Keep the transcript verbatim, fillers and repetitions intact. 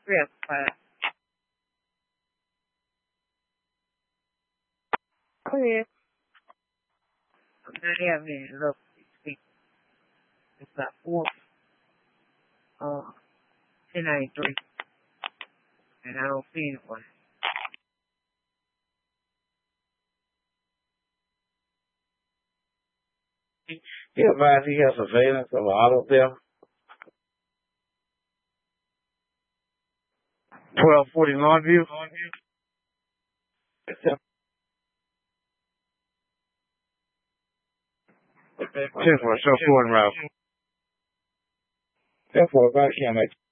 Real fast. Go ahead. I'm not having any luck this week. It's about four, uh, ten ninety-three. And I don't see anyone. He advised he has surveillance of auto theft. twelve forty Longview. ten for show four and route. ten for about can't make